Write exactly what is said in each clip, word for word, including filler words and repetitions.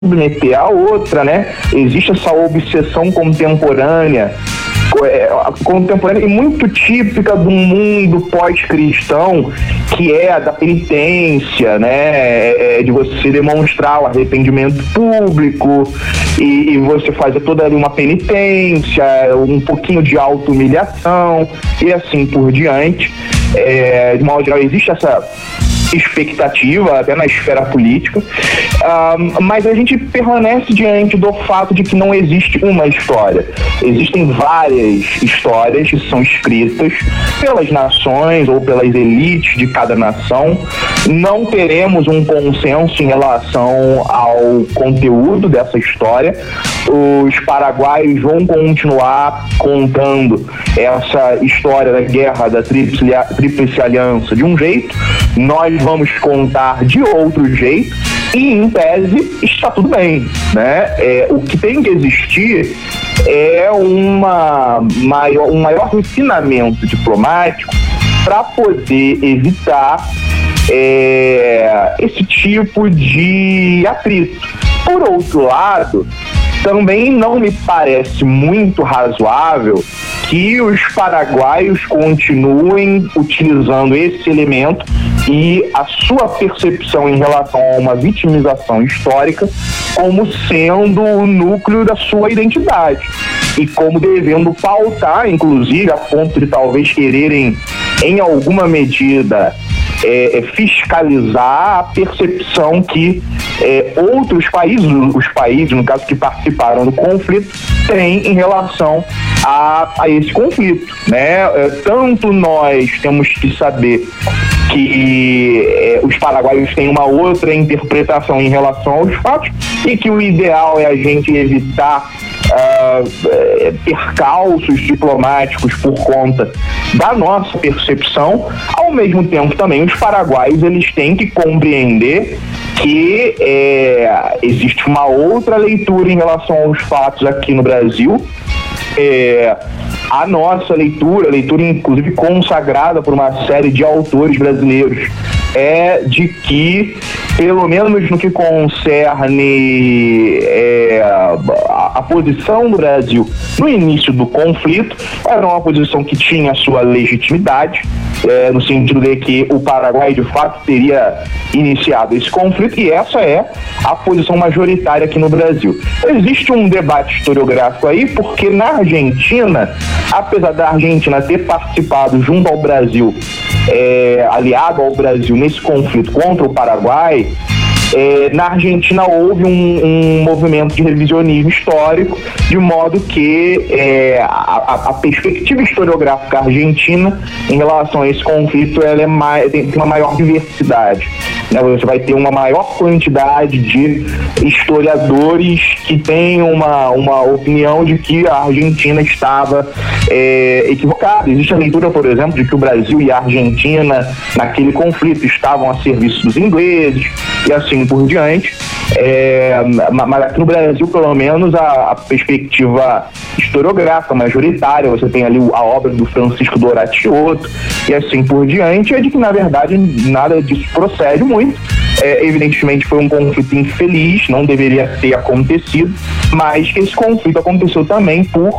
submeter à outra, né? Existe essa obsessão contemporânea, contemporânea e muito típica do mundo pós-cristão, que é a da penitência, né? É de você demonstrar o arrependimento público e, e você fazer toda ali uma penitência, um pouquinho de auto-humilhação e assim por diante. É, de modo geral, existe essa expectativa até na esfera política, uh, mas a gente permanece diante do fato de que não existe uma história. Existem várias histórias que são escritas pelas nações ou pelas elites de cada nação. Não teremos um consenso em relação ao conteúdo dessa história. Os paraguaios vão continuar contando essa história da guerra da Tríplice, Tríplice Aliança de um jeito, nós vamos contar de outro jeito e, em tese, está tudo bem, né? É, o que tem que existir é uma maior, um maior refinamento diplomático para poder evitar é, esse tipo de atrito. Por outro lado, também não me parece muito razoável que os paraguaios continuem utilizando esse elemento e a sua percepção em relação a uma vitimização histórica como sendo o núcleo da sua identidade e como devendo pautar, inclusive, a ponto de talvez quererem, em alguma medida, É, fiscalizar a percepção que é, outros países, os países, no caso, que participaram do conflito, têm em relação a, a esse conflito, né? É, tanto nós temos que saber que é, os paraguaios têm uma outra interpretação em relação aos fatos e que o ideal é a gente evitar Uh, percalços diplomáticos por conta da nossa percepção. Ao mesmo tempo também os paraguaios eles têm que compreender que é, existe uma outra leitura em relação aos fatos aqui no Brasil. É, a nossa leitura, leitura inclusive consagrada por uma série de autores brasileiros, é de que, pelo menos no que concerne é, a, a posição do Brasil no início do conflito, era uma posição que tinha sua legitimidade, é, no sentido de que o Paraguai de fato teria iniciado esse conflito, e essa é a posição majoritária aqui no Brasil. Existe um debate historiográfico aí, porque na Argentina, apesar da Argentina ter participado junto ao Brasil, é, aliado ao Brasil nesse conflito contra o Paraguai, É, na Argentina houve um, um movimento de revisionismo histórico, de modo que é, a, a perspectiva historiográfica argentina em relação a esse conflito ela é mais, tem uma maior diversidade, né? Você vai ter uma maior quantidade de historiadores que têm uma, uma opinião de que a Argentina estava é, equivocada. Existe a leitura, por exemplo, de que o Brasil e a Argentina naquele conflito estavam a serviço dos ingleses e assim por diante, é, mas aqui no Brasil, pelo menos, a, a perspectiva historiográfica majoritária, você tem ali a obra do Francisco Doratioto e assim por diante, é de que, na verdade, nada disso procede muito. É, evidentemente foi um conflito infeliz, não deveria ter acontecido, mas que esse conflito aconteceu também por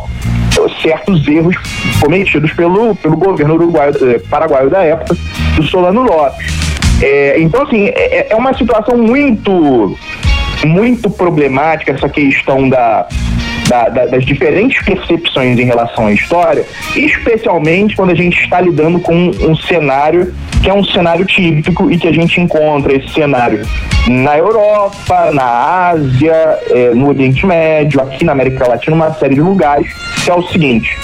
certos erros cometidos pelo, pelo governo uruguaio, paraguaio da época, do Solano Lopes. É, então, assim, é, é uma situação muito, muito problemática essa questão da, da, da, das diferentes percepções em relação à história, especialmente quando a gente está lidando com um cenário que é um cenário típico e que a gente encontra esse cenário na Europa, na Ásia, é, no Oriente Médio, aqui na América Latina, uma série de lugares, que é o seguinte: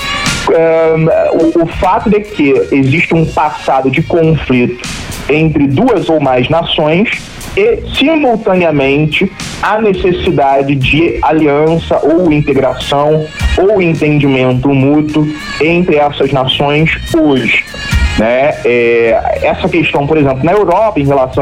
um, o, o fato de que existe um passado de conflito entre duas ou mais nações e, simultaneamente, a necessidade de aliança ou integração ou entendimento mútuo entre essas nações hoje, né? É, essa questão, por exemplo, na Europa, em relação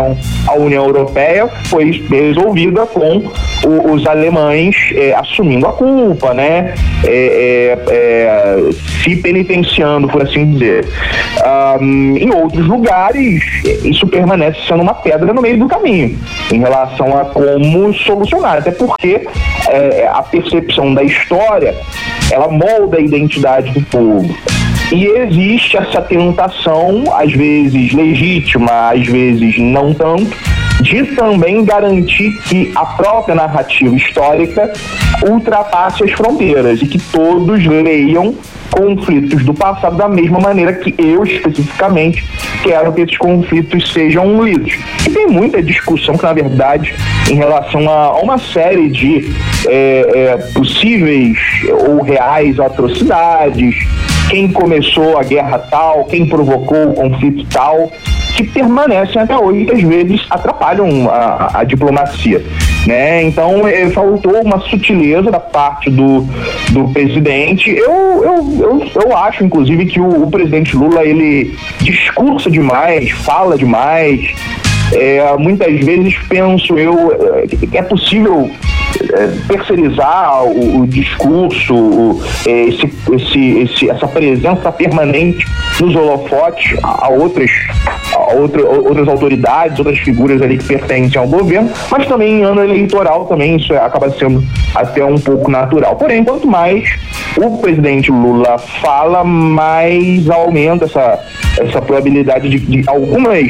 a União Europeia foi resolvida com o, os alemães é, assumindo a culpa, né? É, é, é, se penitenciando, por assim dizer. Um, em outros lugares, isso permanece sendo uma pedra no meio do caminho em relação a como solucionar, até porque é, a percepção da história, ela molda a identidade do povo. E existe essa tentação, às vezes legítima, às vezes não tanto, de também garantir que a própria narrativa histórica ultrapasse as fronteiras e que todos leiam conflitos do passado da mesma maneira que eu, especificamente, quero que esses conflitos sejam lidos. E tem muita discussão que, na verdade, em relação a uma série de é, é, possíveis ou reais atrocidades, quem começou a guerra tal, quem provocou o conflito tal, que permanecem até hoje e às vezes atrapalham a, a diplomacia, né? Então é, faltou uma sutileza da parte do, do presidente. Eu, eu, eu, eu acho, inclusive, que o, o presidente Lula, ele discursa demais, fala demais. É, muitas vezes penso eu que é possível é, terceirizar o, o discurso, o, esse, esse, esse, essa presença permanente nos holofotes a, a, outras, a outra, outras autoridades, outras figuras ali que pertencem ao governo, mas também em ano eleitoral também isso acaba sendo até um pouco natural. Porém, quanto mais o presidente Lula fala, mais aumenta essa, essa probabilidade de, de algumas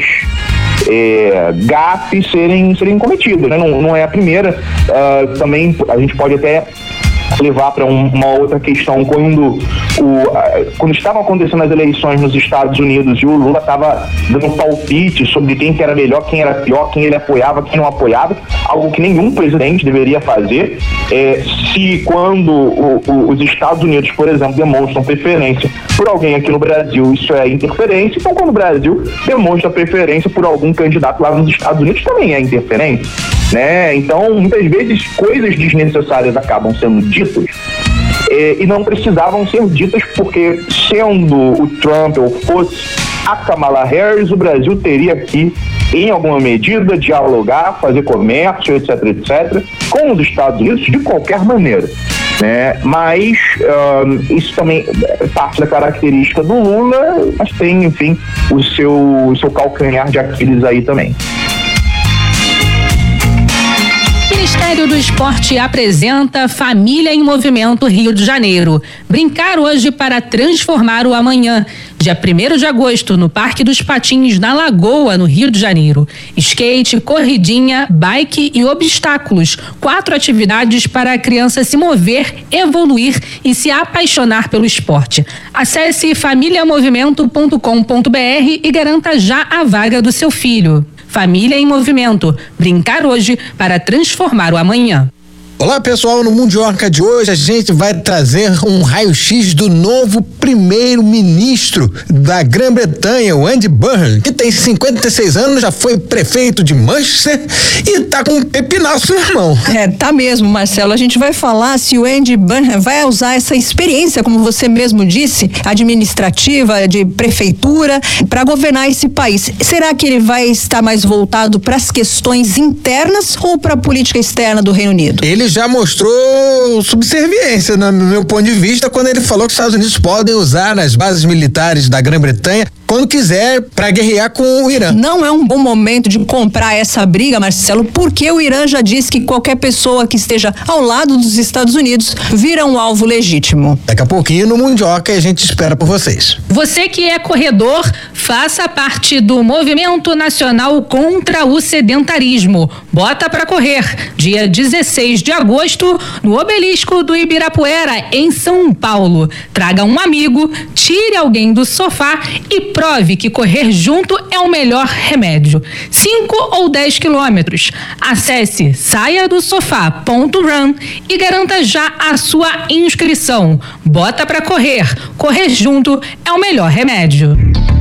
É, gafes serem, serem cometidos, né? Não, não é a primeira. Uh, também a gente pode até levar para um, uma outra questão. Quando, o, uh, quando estavam acontecendo as eleições nos Estados Unidos e o Lula estava dando palpite sobre quem que era melhor, quem era pior, quem ele apoiava, quem não apoiava, algo que nenhum presidente deveria fazer. É, se quando o, o, os Estados Unidos, por exemplo, demonstram preferência por alguém aqui no Brasil, isso é interferência. Então, quando o Brasil demonstra preferência por algum candidato lá nos Estados Unidos, também é interferência, né? Então, muitas vezes, coisas desnecessárias acabam sendo ditas eh, e não precisavam ser ditas, porque sendo o Trump ou fosse a Kamala Harris, o Brasil teria que, em alguma medida, dialogar, fazer comércio, etc, etc, com os Estados Unidos de qualquer maneira, né? Mas um, isso também é parte da característica do Lula, mas tem, enfim, o seu, o seu calcanhar de Aquiles aí também. Ministério do Esporte apresenta Família em Movimento Rio de Janeiro. Brincar hoje para transformar o amanhã. Dia primeiro de agosto, no Parque dos Patins, na Lagoa, no Rio de Janeiro. Skate, corridinha, bike e obstáculos. Quatro atividades para a criança se mover, evoluir e se apaixonar pelo esporte. Acesse família movimento ponto com ponto br e garanta já a vaga do seu filho. Família em Movimento. Brincar hoje para transformar o amanhã. Olá, pessoal, no Mundioca de hoje a gente vai trazer um raio-x do novo primeiro-ministro da Grã-Bretanha, o Andy Burnham, que tem cinquenta e seis anos, já foi prefeito de Manchester e tá com um pepinaço na mão. É, tá mesmo, Marcelo. A gente vai falar se o Andy Burnham vai usar essa experiência, como você mesmo disse, administrativa, de prefeitura, para governar esse país. Será que ele vai estar mais voltado para as questões internas ou para a política externa do Reino Unido? Ele já mostrou subserviência, no meu ponto de vista, quando ele falou que os Estados Unidos podem usar as bases militares da Grã-Bretanha quando quiser para guerrear com o Irã. Não é um bom momento de comprar essa briga, Marcelo, porque o Irã já disse que qualquer pessoa que esteja ao lado dos Estados Unidos vira um alvo legítimo. Daqui a pouquinho no Mundioca a gente espera por vocês. Você que é corredor, faça parte do Movimento Nacional contra o Sedentarismo. Bota pra correr, dia dezesseis de agosto, no Obelisco do Ibirapuera, em São Paulo. Traga um amigo, tire alguém do sofá e prove que correr junto é o melhor remédio. cinco ou dez quilômetros. Acesse saia do sofá ponto run e garanta já a sua inscrição. Bota pra correr. Correr junto é o melhor remédio.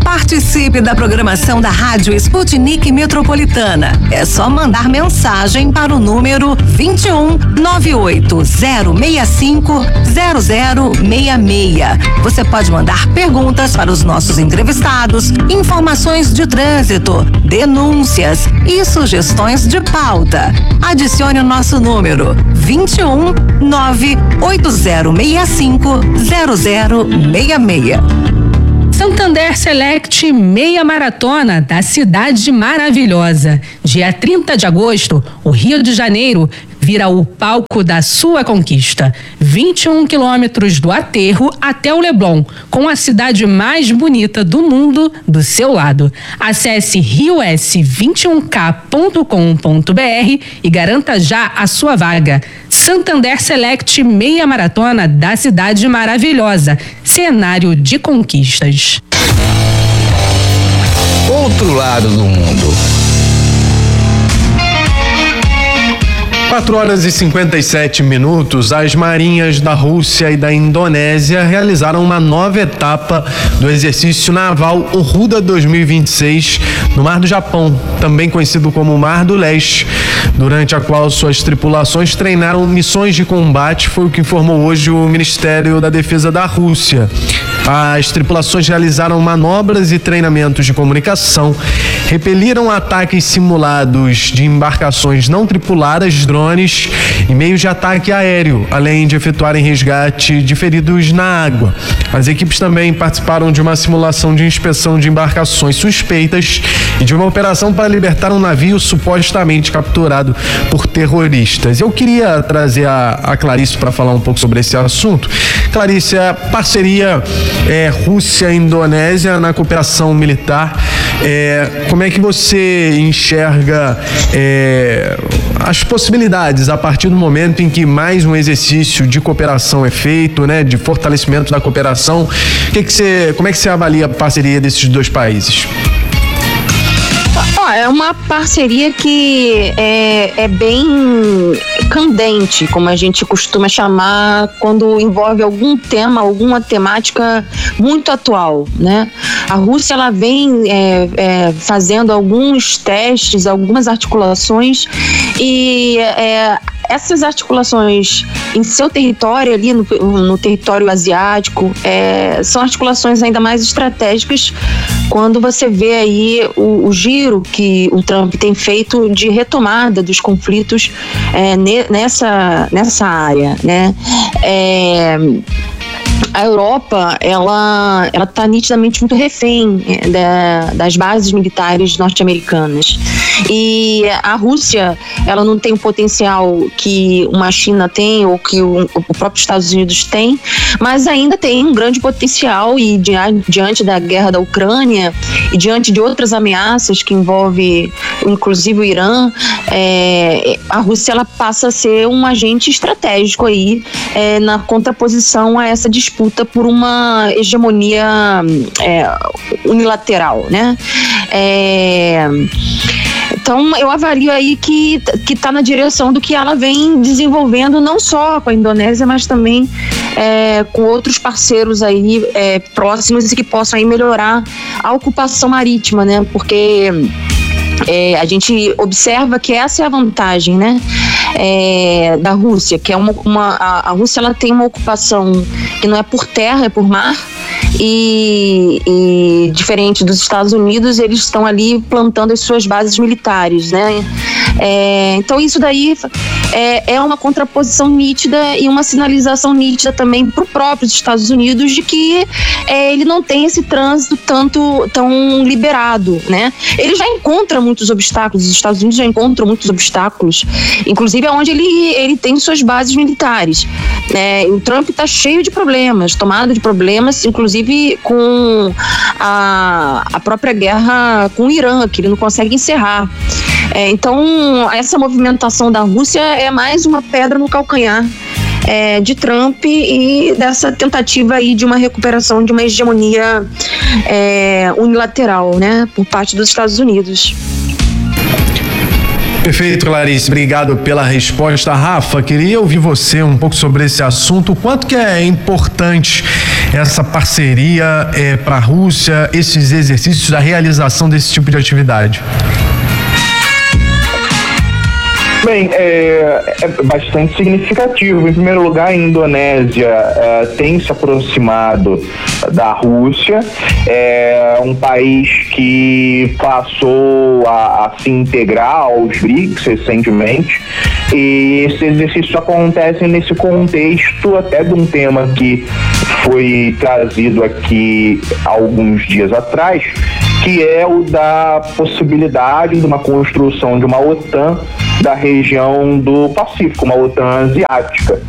Participe da programação da Rádio Sputnik Metropolitana. É só mandar mensagem para o número vinte e um, nove oito zero seis cinco, zero zero seis seis. Você pode mandar perguntas para os nossos entrevistados, informações de trânsito, denúncias e sugestões de pauta. Adicione o nosso número vinte e um, nove oito zero seis cinco, zero zero seis seis. Santander Select Meia Maratona da Cidade Maravilhosa. Dia trinta de agosto, o Rio de Janeiro vira o palco da sua conquista. vinte e um quilômetros do aterro até o Leblon, com a cidade mais bonita do mundo do seu lado. Acesse rio s vinte e um k ponto com ponto b r e garanta já a sua vaga. Santander Select Meia Maratona da Cidade Maravilhosa. Cenário de conquistas. Outro lado do mundo. quatro horas e cinquenta e sete minutos, as marinhas da Rússia e da Indonésia realizaram uma nova etapa do exercício naval Ruda dois mil e vinte e seis no Mar do Japão, também conhecido como Mar do Leste, durante a qual suas tripulações treinaram missões de combate, foi o que informou hoje o Ministério da Defesa da Rússia. As tripulações realizaram manobras e treinamentos de comunicação, repeliram ataques simulados de embarcações não tripuladas, drones e meios de ataque aéreo, além de efetuarem resgate de feridos na água. As equipes também participaram de uma simulação de inspeção de embarcações suspeitas e de uma operação para libertar um navio supostamente capturado por terroristas. Eu queria trazer a, a Clarice para falar um pouco sobre esse assunto. Clarice, a parceria é, Rússia-Indonésia na cooperação militar, é, como é que você enxerga é, as possibilidades a partir do momento em que mais um exercício de cooperação é feito, né, de fortalecimento da cooperação? Que que você, como é que você avalia a parceria desses dois países? É uma parceria que é, é bem candente, como a gente costuma chamar, quando envolve algum tema, alguma temática muito atual, né? A Rússia, ela vem é, é, fazendo alguns testes, algumas articulações e é, essas articulações em seu território, ali no, no território asiático, é, são articulações ainda mais estratégicas quando você vê aí o, o giro que o Trump tem feito de retomada dos conflitos é, ne, nessa, nessa área, né? É, a Europa, ela ela está nitidamente muito refém da, das bases militares norte-americanas. E a Rússia, ela não tem o potencial que uma China tem ou que o, o próprio Estados Unidos tem, mas ainda tem um grande potencial e diante da guerra da Ucrânia e diante de outras ameaças que envolvem inclusive o Irã, é, a Rússia, ela passa a ser um agente estratégico aí é, na contraposição a essa disputa por uma hegemonia é, unilateral, né? É, Então, eu avalio aí que que está na direção do que ela vem desenvolvendo, não só com a Indonésia, mas também é, com outros parceiros aí é, próximos e que possam aí melhorar a ocupação marítima, né? Porque é, a gente observa que essa é a vantagem, né? É, da Rússia, que é uma, uma a, a Rússia, ela tem uma ocupação que não é por terra, é por mar. E, e diferente dos Estados Unidos, eles estão ali plantando as suas bases militares, né? É, então isso daí é, é uma contraposição nítida e uma sinalização nítida também para os próprios Estados Unidos de que é, ele não tem esse trânsito tanto tão liberado, né? Ele já encontra muitos obstáculos, os Estados Unidos já encontram muitos obstáculos, inclusive onde ele, ele tem suas bases militares, né? O Trump está cheio de problemas, tomado de problemas, inclusive com a, a própria guerra com o Irã, que ele não consegue encerrar. É, então, essa movimentação da Rússia é mais uma pedra no calcanhar é, de Trump e dessa tentativa aí de uma recuperação de uma hegemonia é, unilateral, né, por parte dos Estados Unidos. Perfeito, Clarice. Obrigado pela resposta. Rafa, queria ouvir você um pouco sobre esse assunto. O quanto que é importante essa parceria é, para a Rússia, esses exercícios, a realização desse tipo de atividade? Bem, é, é bastante significativo. Em primeiro lugar, a Indonésia é, tem se aproximado da Rússia, é um país que passou a, a se integrar aos BRICS recentemente, e esses exercícios acontecem nesse contexto até de um tema que foi trazido aqui há alguns dias atrás, que é o da possibilidade de uma construção de uma OTAN da região do Pacífico, uma OTAN asiática.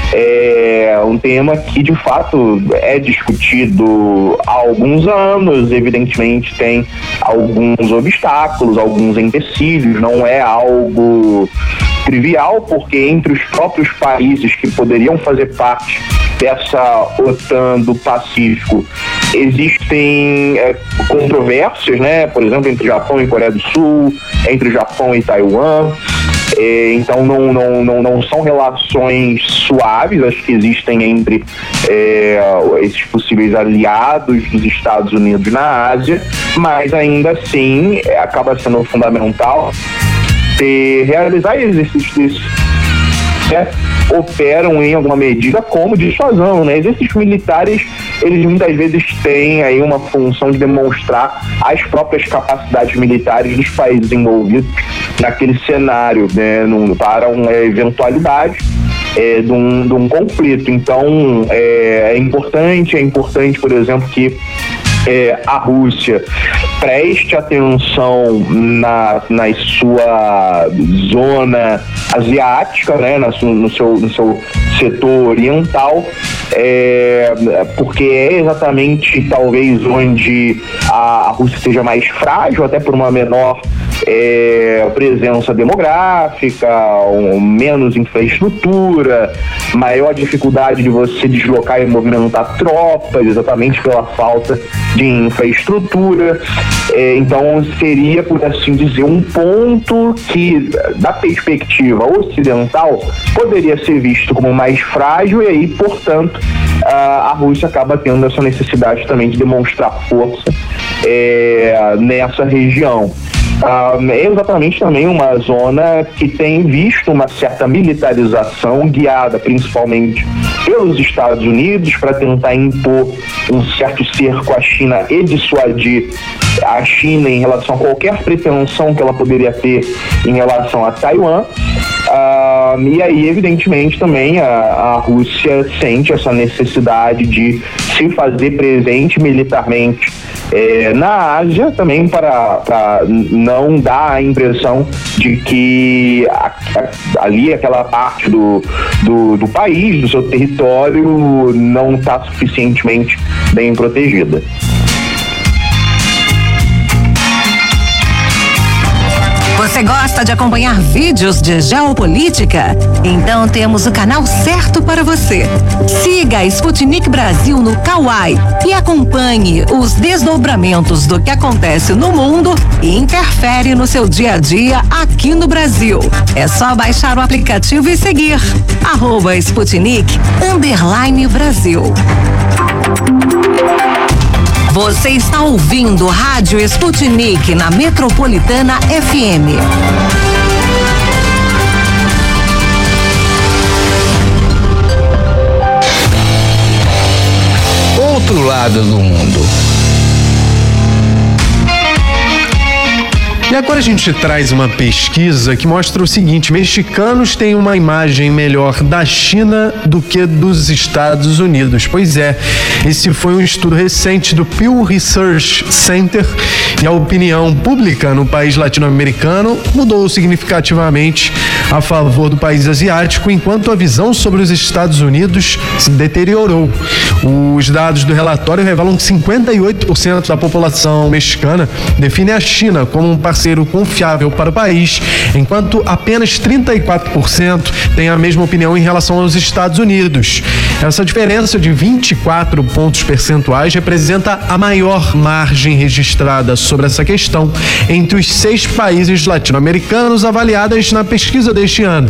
É um tema que de fato é discutido há alguns anos, evidentemente tem alguns obstáculos, alguns empecilhos, não é algo trivial, porque entre os próprios países que poderiam fazer parte dessa OTAN do Pacífico existem é, controvérsias, né? Por exemplo, entre Japão e Coreia do Sul, entre Japão e Taiwan. É, então não, não, não, não são relações suaves as que existem entre é, esses possíveis aliados dos Estados Unidos na Ásia, mas ainda assim é, acaba sendo fundamental ter, realizar exercícios desses, né? Operam em alguma medida como dissuasão, né? Exercícios militares, eles muitas vezes têm aí uma função de demonstrar as próprias capacidades militares dos países envolvidos naquele cenário, né? Num, para uma eventualidade é, de, um, de um conflito. Então é, é importante, é importante, por exemplo, que É, a Rússia preste atenção na, na sua zona asiática, né, na, no, seu, no seu setor oriental, é, porque é exatamente talvez onde a, a Rússia seja mais frágil, até por uma menor É, presença demográfica, um, menos infraestrutura, maior dificuldade de você deslocar e movimentar tropas, exatamente pela falta de infraestrutura. É, então seria, por assim dizer, um ponto que, da perspectiva ocidental, poderia ser visto como mais frágil, e aí, portanto, a, a Rússia acaba tendo essa necessidade também de demonstrar força é, nessa região. Uh, é exatamente também uma zona que tem visto uma certa militarização, guiada principalmente pelos Estados Unidos, para tentar impor um certo cerco à China e dissuadir a China em relação a qualquer pretensão que ela poderia ter em relação a Taiwan. Uh, e aí, evidentemente, também a, a Rússia sente essa necessidade de se fazer presente militarmente é, na Ásia, também para, para não dar a impressão de que a, a, ali aquela parte do, do, do país, do seu território, não está suficientemente bem protegida. Você gosta de acompanhar vídeos de geopolítica? Então temos o canal certo para você. Siga a Sputnik Brasil no Kawai e acompanhe os desdobramentos do que acontece no mundo e interfere no seu dia a dia aqui no Brasil. É só baixar o aplicativo e seguir arroba Sputnik underline Brasil. Você está ouvindo Rádio Sputnik na Metropolitana F M. Outro lado do mundo. E agora a gente traz uma pesquisa que mostra o seguinte: mexicanos têm uma imagem melhor da China do que dos Estados Unidos. Pois é, esse foi um estudo recente do Pew Research Center, e a opinião pública no país latino-americano mudou significativamente a favor do país asiático, enquanto a visão sobre os Estados Unidos se deteriorou. Os dados do relatório revelam que cinquenta e oito por cento da população mexicana define a China como um parceiro confiável para o país, enquanto apenas trinta e quatro por cento tem a mesma opinião em relação aos Estados Unidos. Essa diferença de vinte e quatro pontos percentuais representa a maior margem registrada sobre essa questão entre os seis países latino-americanos avaliados na pesquisa deste ano.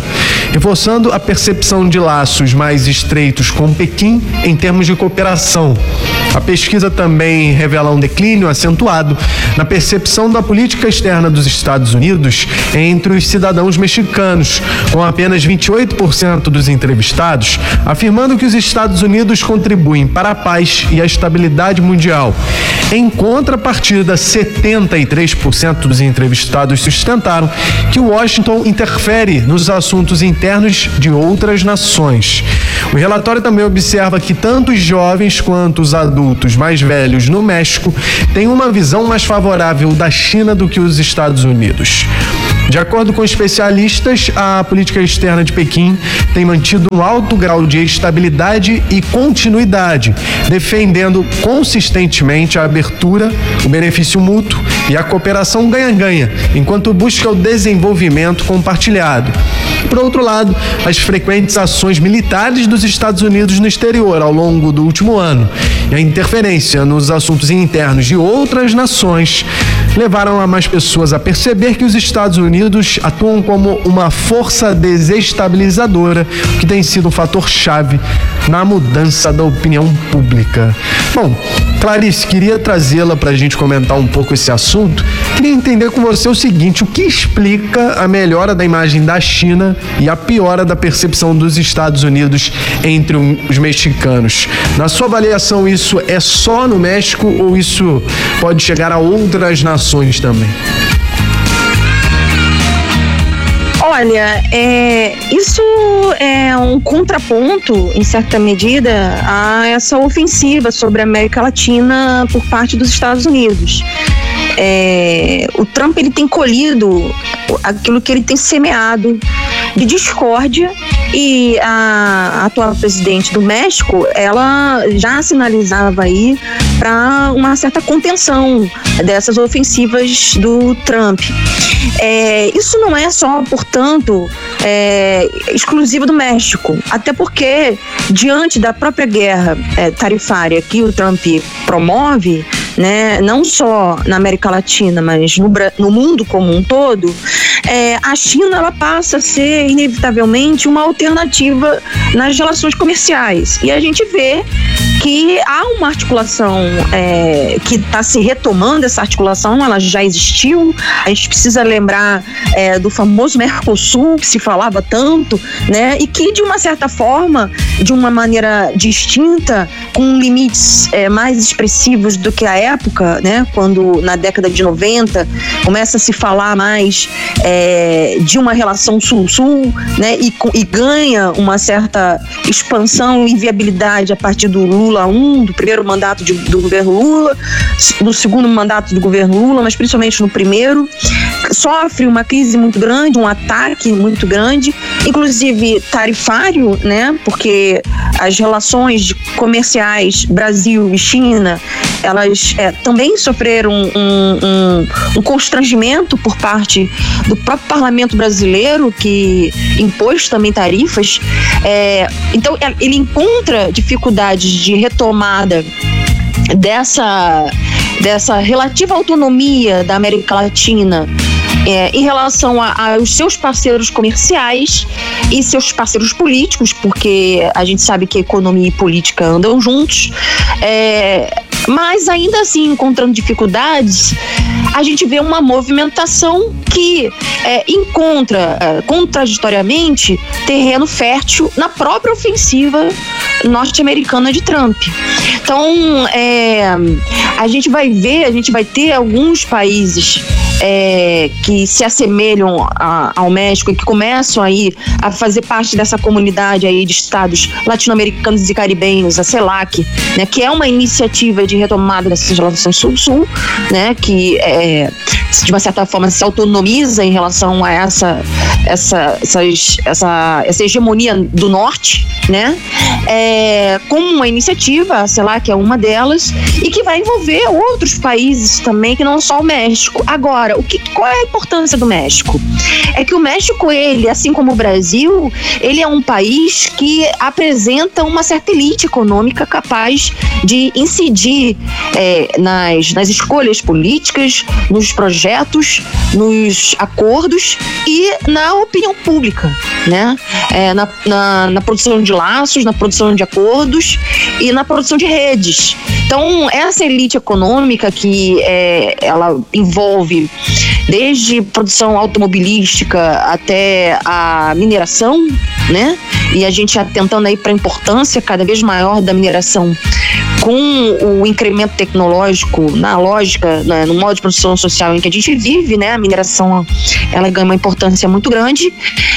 reforçando a percepção de laços mais estreitos com Pequim em termos de cooperação. A pesquisa também revela um declínio acentuado na percepção da política externa dos Estados Unidos entre os cidadãos mexicanos, com apenas vinte e oito por cento dos entrevistados afirmando que os Estados Unidos contribuem para a paz e a estabilidade mundial. Em contrapartida, setenta e três por cento dos entrevistados sustentaram que Washington interfere nos assuntos internos de outras nações. O relatório também observa que tanto os jovens quanto os adultos mais velhos no México têm uma visão mais favorável da China do que os Estados Unidos. De acordo com especialistas, a política externa de Pequim tem mantido um alto grau de estabilidade e continuidade, defendendo consistentemente a abertura, o benefício mútuo e a cooperação ganha-ganha, enquanto busca o desenvolvimento compartilhado. Por outro lado, as frequentes ações militares dos Estados Unidos no exterior ao longo do último ano e a interferência nos assuntos internos de outras nações levaram a mais pessoas a perceber que os Estados Unidos atuam como uma força desestabilizadora, que tem sido um fator-chave na mudança da opinião pública. Bom, Clarice, queria trazê-la para a gente comentar um pouco esse assunto. Queria entender com você o seguinte: o que explica a melhora da imagem da China e a piora da percepção dos Estados Unidos entre os mexicanos? Na sua avaliação, isso é só no México ou isso pode chegar a outras nações também? Olha, é, isso é um contraponto, em certa medida, a essa ofensiva sobre a América Latina por parte dos Estados Unidos. É, o Trump ele tem colhido aquilo que ele tem semeado de discórdia, e a atual presidente do México, ela já sinalizava aí para uma certa contenção dessas ofensivas do Trump. É, isso não é só, portanto, é, exclusivo do México, até porque, diante da própria guerra é, tarifária que o Trump promove, né, não só na América Latina, mas no, no mundo como um todo, é, a China ela passa a ser, inevitavelmente, uma alternativa nas relações comerciais. E a gente vê que há uma articulação é, que está se retomando. Essa articulação ela já existiu. A gente precisa lembrar é, do famoso Mercosul, que se falava tanto, né, e que, de uma certa forma, de uma maneira distinta, com limites é, mais expressivos do que a época, né, quando na década de noventa começa a se falar mais é, de uma relação sul-sul, né, e, e ganha uma certa expansão e viabilidade a partir do Lula um, do primeiro mandato de, do governo Lula, do segundo mandato do governo Lula, mas principalmente no primeiro, sofre uma crise muito grande, um ataque muito grande, inclusive tarifário, né, porque as relações comerciais Brasil e China, elas é, também sofreram um, um, um constrangimento por parte do próprio parlamento brasileiro, que impôs também tarifas. É, então, ele encontra dificuldades de retomada dessa, dessa relativa autonomia da América Latina É, em relação a, aos seus parceiros comerciais e seus parceiros políticos, porque a gente sabe que economia e política andam juntos, é, mas ainda assim, encontrando dificuldades, a gente vê uma movimentação que é, encontra, é, contraditoriamente, terreno fértil na própria ofensiva norte-americana de Trump. Então, é, a gente vai ver, a gente vai ter alguns países É, que se assemelham a, ao México e que começam aí a fazer parte dessa comunidade aí de estados latino-americanos e caribenhos, a CELAC, né, que é uma iniciativa de retomada dessas relações sul-sul, né, que é, de uma certa forma se autonomiza em relação a essa, essa, essas, essa, essa hegemonia do norte, né, é, como uma iniciativa, a CELAC é uma delas, e que vai envolver outros países também, que não só o México. Agora, O que, qual é a importância do México? É que o México, ele, assim como o Brasil, ele é um país que apresenta uma certa elite econômica capaz de incidir é, nas, nas escolhas políticas, nos projetos, nos acordos e na opinião pública, né? É, na, na, na produção de laços, na produção de acordos e na produção de redes. Então, essa elite econômica que é, ela envolve desde produção automobilística até a mineração, né? E a gente atentando aí para a importância cada vez maior da mineração com o incremento tecnológico na lógica, né, no modo de produção social em que a gente vive, né? A mineração, ela ganha uma importância muito grande.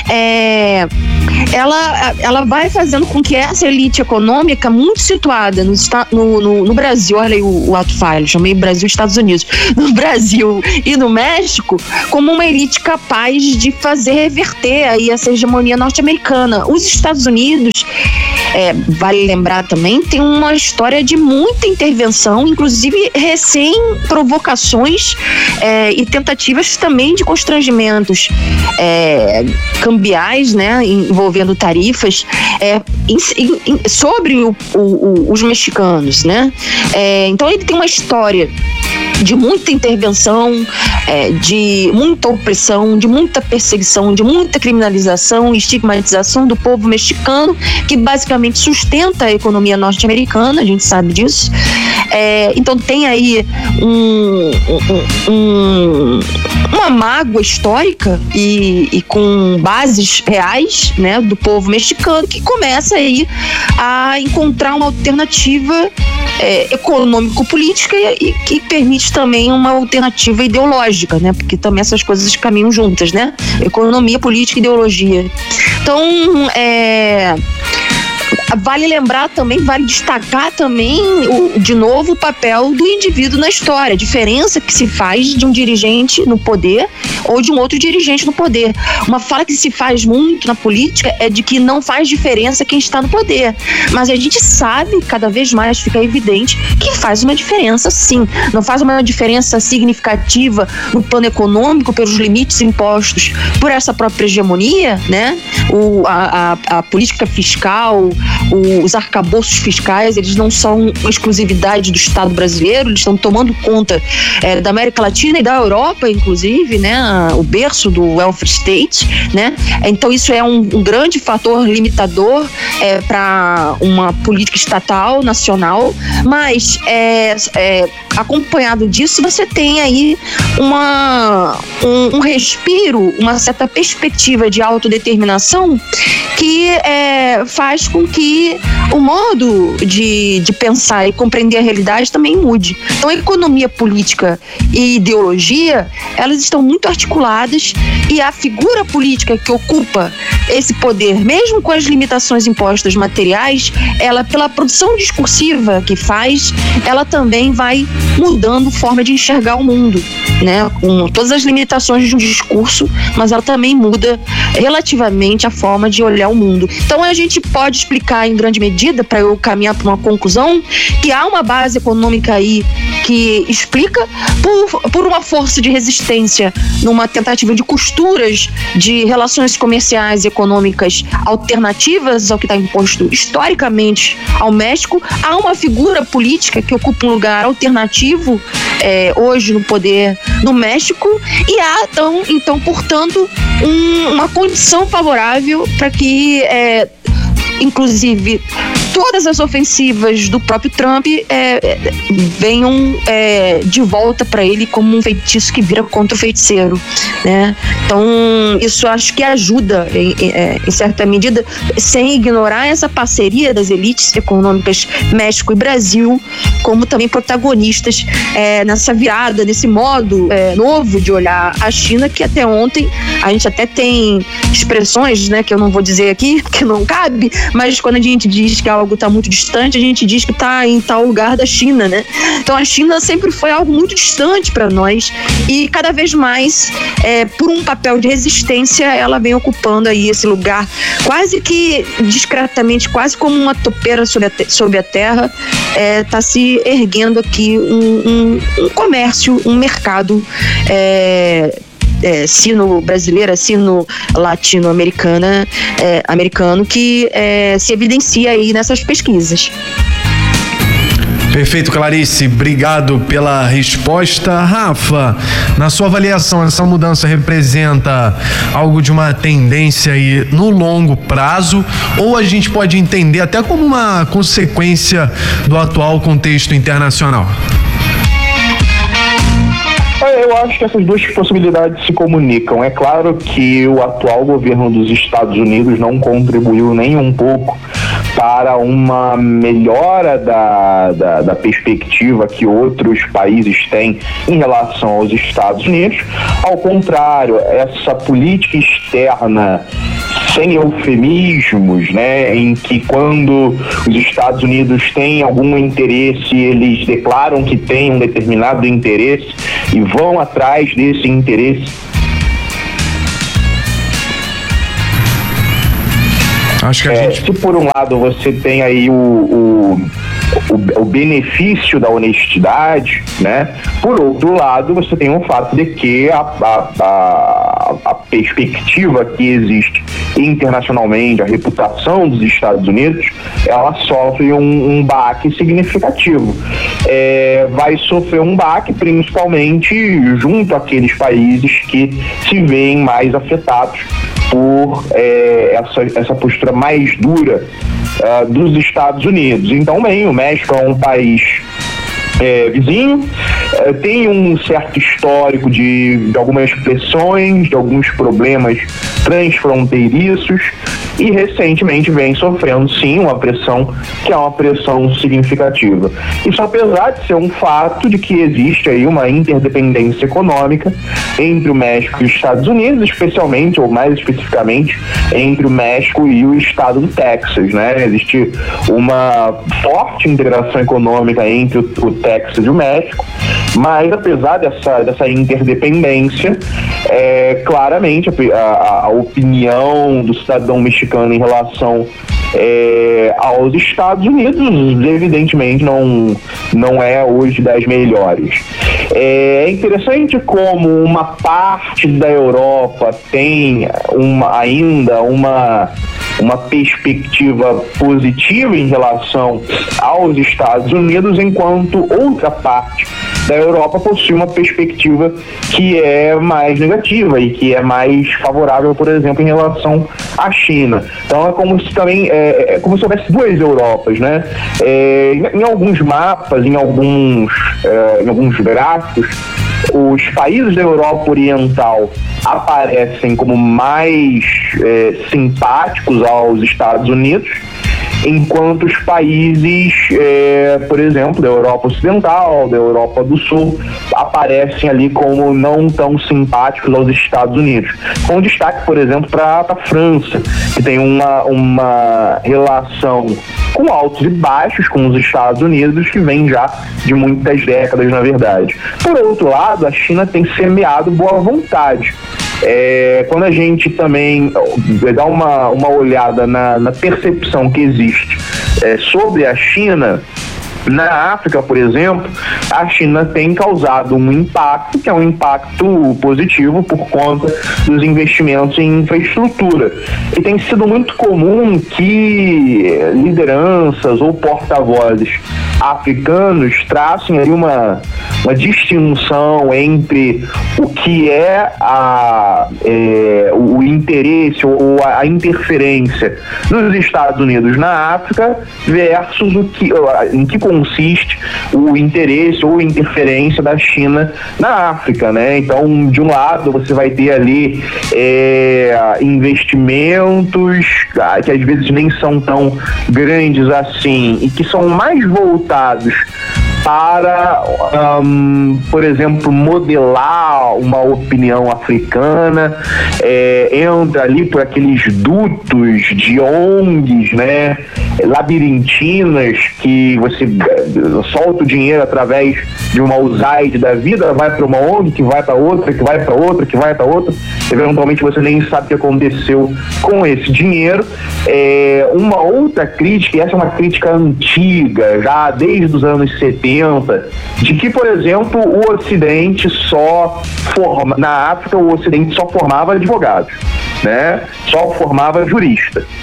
É, ela, ela vai fazendo com que essa elite econômica muito situada no, no, no, no Brasil, olha aí o, o ato falho, chamei Brasil e Estados Unidos, no Brasil e no México, como uma elite capaz de fazer reverter aí essa hegemonia norte-americana. Os Estados Unidos, é, vale lembrar também, tem uma história de muita intervenção, inclusive recém-provocações é, e tentativas também de constrangimentos é, cambiais, né, envolvendo tarifas é, em, em, sobre o, o, o, os mexicanos, né? É, então ele tem uma história de muita intervenção, é, de muita opressão, de muita perseguição, de muita criminalização e estigmatização do povo mexicano, que basicamente sustenta a economia norte-americana, a gente sabe disso. É, então tem aí um, um, um, uma mágoa histórica e, e com bases reais, né, do povo mexicano, que começa aí a encontrar uma alternativa é, econômico-política e, e que permite também uma alternativa ideológica, né? Porque também essas coisas caminham juntas, né? Economia, política e ideologia. Então, é... vale lembrar também, vale destacar também, o, de novo, o papel do indivíduo na história, a diferença que se faz de um dirigente no poder ou de um outro dirigente no poder. Uma fala que se faz muito na política é de que não faz diferença quem está no poder, mas a gente sabe, cada vez mais fica evidente, que faz uma diferença sim. Não faz uma diferença significativa no plano econômico pelos limites impostos por essa própria hegemonia, né? O, a, a, a política fiscal, os arcabouços fiscais, eles não são exclusividade do Estado brasileiro, eles estão tomando conta é, da América Latina e da Europa, inclusive, né, o berço do welfare state, né? Então isso é um, um grande fator limitador é, para uma política estatal, nacional, mas é, é, acompanhado disso você tem aí uma, um, um respiro, uma certa perspectiva de autodeterminação que é, faz com que o modo de, de pensar e compreender a realidade também mude. Então, a economia política e ideologia, elas estão muito articuladas e a figura política que ocupa esse poder, mesmo com as limitações impostas materiais, ela, pela produção discursiva que faz, ela também vai mudando forma de enxergar o mundo, né? Com todas as limitações de um discurso, mas ela também muda relativamente a forma de olhar o mundo. Então, a gente pode explicar em grande medida, para eu caminhar para uma conclusão, que há uma base econômica aí que explica por, por uma força de resistência numa tentativa de costuras de relações comerciais e econômicas alternativas ao que está imposto historicamente ao México. Há uma figura política que ocupa um lugar alternativo é, hoje no poder no México e há então, então portanto um, uma condição favorável para que é, inclusive todas as ofensivas do próprio Trump é, venham é, de volta para ele como um feitiço que vira contra o feiticeiro, né? Então isso acho que ajuda em, em, em certa medida, sem ignorar essa parceria das elites econômicas México e Brasil como também protagonistas é, nessa virada, nesse modo é, novo de olhar a China, que até ontem a gente até tem expressões, né, que eu não vou dizer aqui, que não cabe, mas quando a gente diz que algo está muito distante, a gente diz que está em tal lugar da China, né? Então a China sempre foi algo muito distante para nós e cada vez mais, é, por um papel de resistência, ela vem ocupando aí esse lugar quase que discretamente, quase como uma topeira sobre a, te- sobre a terra, está é, se erguendo aqui um, um, um comércio, um mercado é, É, sino-brasileira, sino-latino-americana, é, americano, que é, se evidencia aí nessas pesquisas. Perfeito, Clarice. Obrigado pela resposta. Rafa, na sua avaliação, essa mudança representa algo de uma tendência aí no longo prazo, ou a gente pode entender até como uma consequência do atual contexto internacional? Eu acho que essas duas possibilidades se comunicam. É claro que o atual governo dos Estados Unidos não contribuiu nem um pouco para uma melhora da, da, da perspectiva que outros países têm em relação aos Estados Unidos. Ao contrário, essa política externa sem eufemismos, né, em que quando os Estados Unidos têm algum interesse, eles declaram que têm um determinado interesse e vão atrás desse interesse. Acho que a é, gente... Se por um lado você tem aí o, o, o, o benefício da honestidade, né? Por outro lado, você tem o fato de que a, a, a, a perspectiva que existe internacionalmente, a reputação dos Estados Unidos, ela sofre um, um baque significativo. É, vai sofrer um baque principalmente junto àqueles países que se veem mais afetados por é, essa, essa postura mais dura uh, dos Estados Unidos. Então, bem, o México é um país é, vizinho, é, tem um certo histórico de, de algumas pressões, de alguns problemas transfronteiriços e recentemente vem sofrendo sim uma pressão que é uma pressão significativa. Isso apesar de ser um fato de que existe aí uma interdependência econômica entre o México e os Estados Unidos, especialmente ou mais especificamente entre o México e o estado do Texas, né? Existe uma forte integração econômica entre o, o Texas e o México, mas apesar dessa, dessa interdependência, é, claramente a, a, a opinião do cidadão mexicano em relação é, aos Estados Unidos, evidentemente, não, não é hoje das melhores. É interessante como uma parte da Europa tem uma, ainda uma, uma perspectiva positiva em relação aos Estados Unidos, enquanto outra parte da Europa possui uma perspectiva que é mais negativa e que é mais favorável, por exemplo, em relação à China. Então é como se também é, é como se houvesse duas Europas, né? É, em, em alguns mapas, em alguns, é, em alguns gráficos, os países da Europa Oriental aparecem como mais é, simpáticos aos Estados Unidos, enquanto os países, é, por exemplo, da Europa Ocidental, da Europa do Sul, aparecem ali como não tão simpáticos aos Estados Unidos. Com destaque, por exemplo, para a França, que tem uma, uma relação com altos e baixos com os Estados Unidos, que vem já de muitas décadas, na verdade. Por outro lado, a China tem semeado boa vontade. É, quando a gente também dá uma, uma olhada na, na percepção que existe é, sobre a China, na África, por exemplo, a China tem causado um impacto, que é um impacto positivo por conta dos investimentos em infraestrutura. E tem sido muito comum que lideranças ou porta-vozes africanos tracem ali uma, uma distinção entre o que é, a, é o, o interesse ou a, a interferência dos Estados Unidos na África versus o que, em que consiste o interesse ou interferência da China na África, né? Então, de um lado, você vai ter ali é, investimentos que às vezes nem são tão grandes assim e que são mais voltados para, um, por exemplo, modelar uma opinião africana, é, entra ali por aqueles dutos de O N Gs, né, labirintinas, que você solta o dinheiro através de uma U S A I D da vida, vai para uma O N G, que vai para outra, que vai para outra, que vai para outra, eventualmente você nem sabe o que aconteceu com esse dinheiro. É, uma outra crítica, e essa é uma crítica antiga, já desde os anos setenta, de que, por exemplo, o Ocidente só forma, na África o Ocidente só formava advogados, né? Só formava jurista.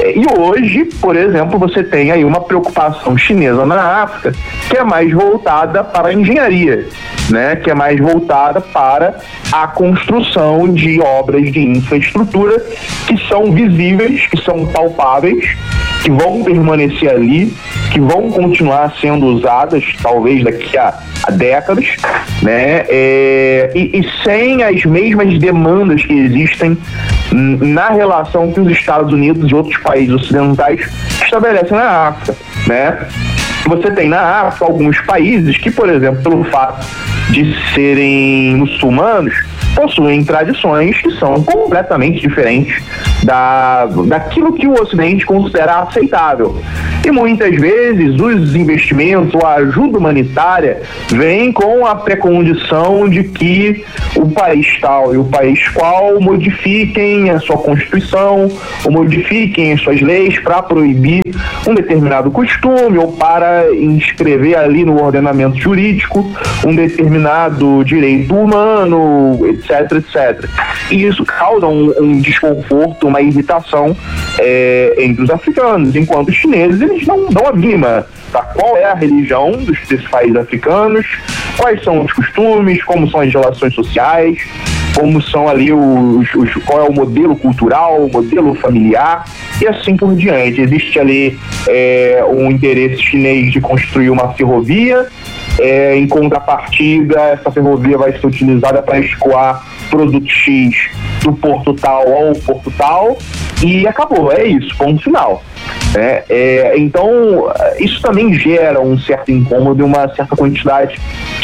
E hoje, por exemplo, você tem aí uma preocupação chinesa na África que é mais voltada para a engenharia, né? Que é mais voltada para a construção de obras de infraestrutura que são visíveis, que são palpáveis, que vão permanecer ali, que vão continuar sendo usadas talvez daqui a, a décadas, né? É, e, e sem as mesmas demandas que existem na relação que os Estados Unidos e outros países ocidentais estabelecem na África, né? Você tem na África alguns países que, por exemplo, pelo fato de serem muçulmanos, possuem tradições que são completamente diferentes da, daquilo que o Ocidente considera aceitável. E muitas vezes os investimentos, a ajuda humanitária vem com a precondição de que o país tal e o país qual modifiquem a sua Constituição ou modifiquem as suas leis para proibir um determinado costume ou para inscrever ali no ordenamento jurídico um determinado direito humano, etc, etcétera. E isso causa um, um desconforto, uma irritação é, entre os africanos, enquanto os chineses eles não dão a mínima para qual é a religião dos países africanos, quais são os costumes, como são as relações sociais, como são ali os, os qual é o modelo cultural, o modelo familiar e assim por diante. Existe ali é, um interesse chinês de construir uma ferrovia. É, em contrapartida, essa ferrovia vai ser utilizada para escoar produto X do porto tal ao porto tal e acabou, é isso, ponto final. É, é, então, isso também gera um certo incômodo e uma certa quantidade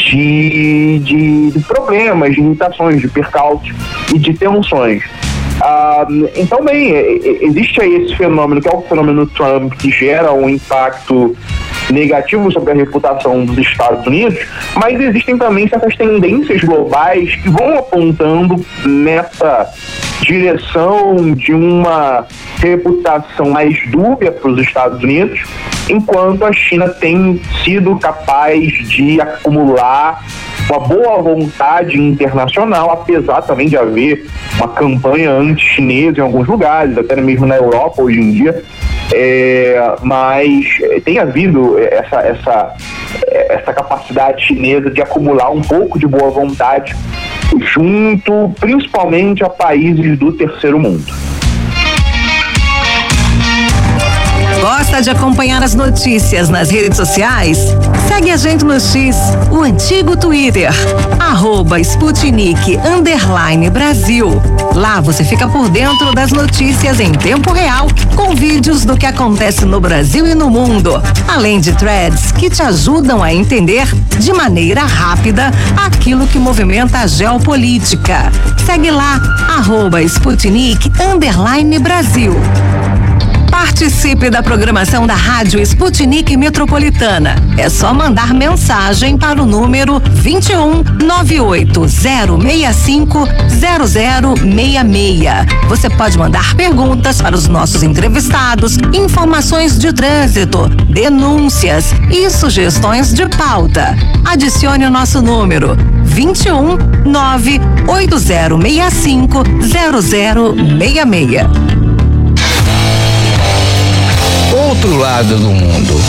de, de, de problemas, de irritações, de percalços e de tensões. Ah, então, bem, existe aí esse fenômeno, que é o fenômeno Trump, que gera um impacto negativo sobre a reputação dos Estados Unidos, mas existem também certas tendências globais que vão apontando nessa direção de uma reputação mais dúbia para os Estados Unidos, enquanto a China tem sido capaz de acumular uma boa vontade internacional, apesar também de haver uma campanha anti-chinesa em alguns lugares, até mesmo na Europa hoje em dia. É, mas tem havido essa, essa, essa capacidade chinesa de acumular um pouco de boa vontade junto principalmente a países do terceiro mundo. Gosta de acompanhar as notícias nas redes sociais? Segue a gente no X, o antigo Twitter, arroba Sputnik underline Brasil. Lá você fica por dentro das notícias em tempo real, com vídeos do que acontece no Brasil e no mundo, além de threads que te ajudam a entender de maneira rápida aquilo que movimenta a geopolítica. Segue lá, arroba Sputnik underline Brasil. Participe da programação da Rádio Sputnik Metropolitana. É só mandar mensagem para o número vinte e um, nove oito zero seis cinco, zero zero seis seis. Você pode mandar perguntas para os nossos entrevistados, informações de trânsito, denúncias e sugestões de pauta. Adicione o nosso número vinte e um, nove oito zero seis cinco, zero zero seis seis. Outro lado do mundo.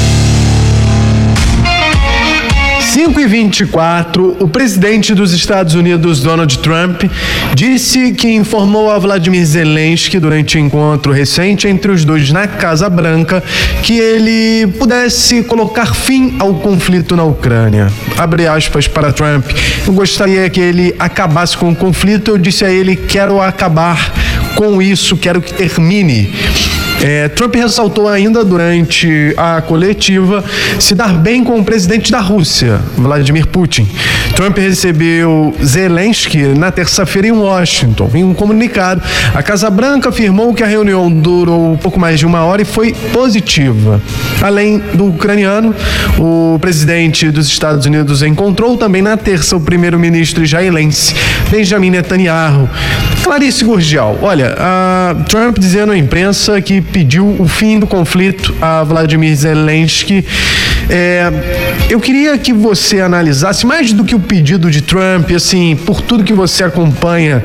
cinco e vinte e quatro, o presidente dos Estados Unidos, Donald Trump, disse que informou a Vladimir Zelensky durante o um encontro recente entre os dois na Casa Branca que ele pudesse colocar fim ao conflito na Ucrânia. Abre aspas para Trump. Eu gostaria que ele acabasse com o conflito. Eu disse a ele, quero acabar com isso, quero que termine. É, Trump ressaltou ainda durante a coletiva se dar bem com o presidente da Rússia, Vladimir Putin. Trump recebeu Zelensky na terça-feira em Washington. Em um comunicado, a Casa Branca afirmou que a reunião durou pouco mais de uma hora e foi positiva. Além do ucraniano, o presidente dos Estados Unidos encontrou também na terça o primeiro-ministro israelense, Benjamin Netanyahu. Clarice Gurgel, olha, a Trump dizendo à imprensa que pediu o fim do conflito a Vladimir Zelensky É, eu queria que você analisasse, mais do que o pedido de Trump, assim, por tudo que você acompanha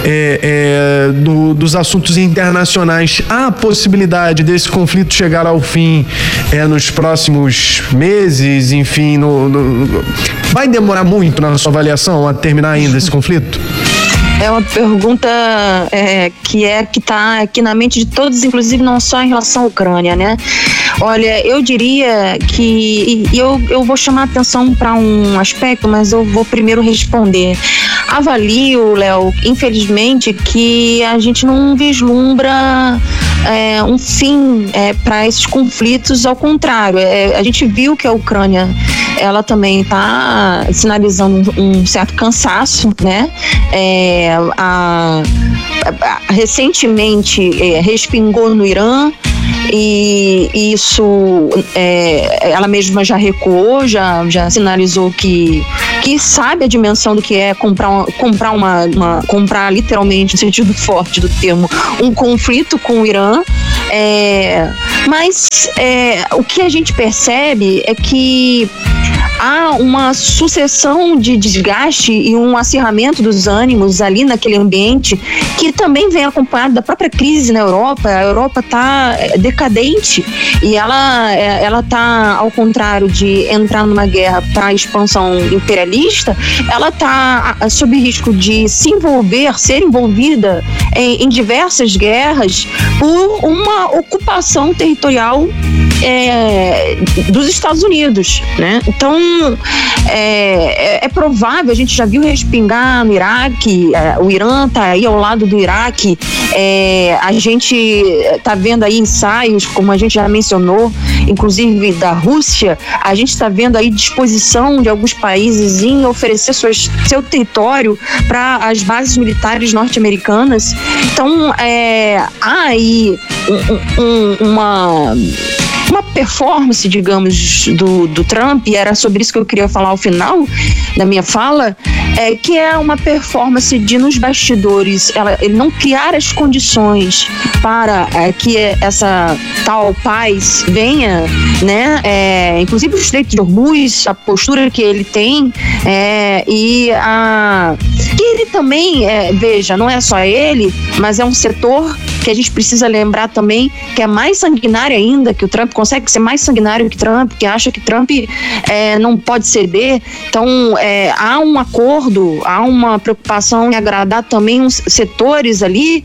é, é, do, dos assuntos internacionais, há a possibilidade desse conflito chegar ao fim é, nos próximos meses, enfim, no, no, vai demorar muito na sua avaliação a terminar ainda esse conflito? É uma pergunta é, que é que está aqui na mente de todos, inclusive não só em relação à Ucrânia, né? Olha, eu diria que, e eu, eu vou chamar a atenção para um aspecto, mas eu vou primeiro responder. Avalio, Léo, infelizmente, que a gente não vislumbra é, um fim é, para esses conflitos, ao contrário, é, a gente viu que a Ucrânia ela também está sinalizando um, um certo cansaço, né? É, a, a, recentemente é, respingou no Irã, e isso é, ela mesma já recuou, já, já sinalizou que, que sabe a dimensão do que é comprar, comprar uma, uma comprar literalmente, no sentido forte do termo, um conflito com o Irã. É, mas é, o que a gente percebe é que há uma sucessão de desgaste e um acirramento dos ânimos ali naquele ambiente, que também vem acompanhado da própria crise na Europa. A Europa está decadente e ela ela está, ao contrário de entrar numa guerra para a expansão imperialista, ela está sob risco de se envolver, ser envolvida em, em diversas guerras por uma ocupação territorial é, dos Estados Unidos, né? Então é, é provável, a gente já viu respingar no Iraque, é, o Irã está aí ao lado do Iraque, é, a gente está vendo aí ensaios, como a gente já mencionou, inclusive da Rússia, a gente está vendo aí disposição de alguns países em oferecer suas, seu território para as bases militares norte-americanas. Então é, há aí um, um, uma uma performance, digamos, do, do Trump, e era sobre isso que eu queria falar ao final da minha fala, é, que é uma performance de, nos bastidores, ela, ele não criar as condições para é, que essa tal paz venha, né? É, inclusive o Estreito de Hormuz, a postura que ele tem, é, e a... que ele também, é, veja, não é só ele, mas é um setor que a gente precisa lembrar também que é mais sanguinário ainda, que o Trump consegue ser mais sanguinário que Trump, que acha que Trump é, não pode ceder. Então é, há um acordo, há uma preocupação em agradar também uns setores ali,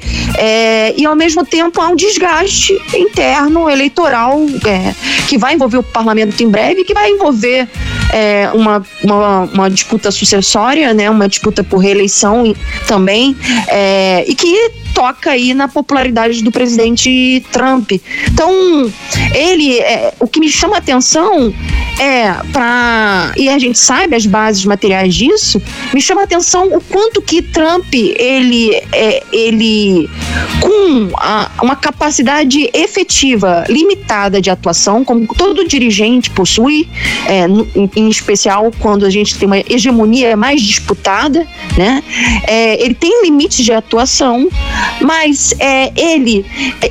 é, e ao mesmo tempo há um desgaste interno eleitoral é, que vai envolver o parlamento em breve, que vai envolver é, uma, uma, uma disputa sucessória, né, uma disputa por reeleição também, é, e que toca aí na popularidade do presidente Trump. Então, ele, é, o que me chama a atenção é para, e a gente sabe as bases materiais disso, me chama a atenção o quanto que Trump, ele, é, ele com a, uma capacidade efetiva, limitada de atuação, como todo dirigente possui, é, em, em especial quando a gente tem uma hegemonia mais disputada, né? É, ele tem limites de atuação, mas é, ele